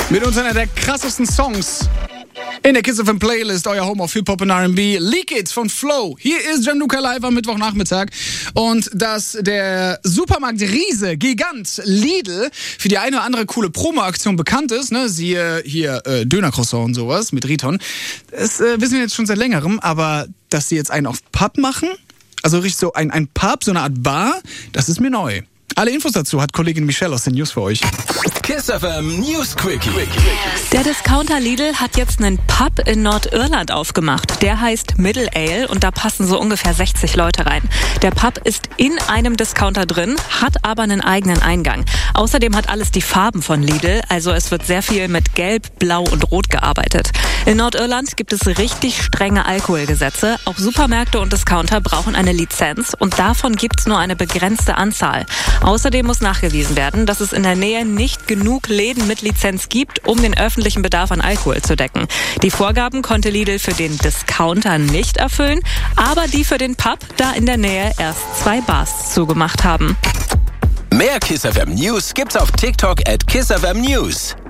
Mit uns einer der krassesten Songs in der Kiss FM Playlist, euer Home of Hip-Hop und R&B. Leak It von Flow. Hier ist Gianluca live am Mittwochnachmittag. Und dass der Supermarkt-Riese, Gigant Lidl für die eine oder andere coole Promo-Aktion bekannt ist, ne, siehe hier Döner-Croissant und sowas mit Riton, das wissen wir jetzt schon seit längerem, aber dass sie jetzt einen auf Pub machen, also richtig so ein Pub, so eine Art Bar, das ist mir neu. Alle Infos dazu hat Kollegin Michelle aus den News für euch. Kiss FM News Quickie. Der Discounter Lidl hat jetzt einen Pub in Nordirland aufgemacht. Der heißt Middle Ale und da passen so ungefähr 60 Leute rein. Der Pub ist in einem Discounter drin, hat aber einen eigenen Eingang. Außerdem hat alles die Farben von Lidl, also es wird sehr viel mit Gelb, Blau und Rot gearbeitet. In Nordirland gibt es richtig strenge Alkoholgesetze. Auch Supermärkte und Discounter brauchen eine Lizenz und davon gibt es nur eine begrenzte Anzahl. Außerdem muss nachgewiesen werden, dass es in der Nähe nicht genug Läden mit Lizenz gibt, um den öffentlichen Bedarf an Alkohol zu decken. Die Vorgaben konnte Lidl für den Discounter nicht erfüllen, aber die für den Pub, da in der Nähe erst 2 Bars zugemacht haben. Mehr Kiss FM News gibt's auf TikTok @KissFM News.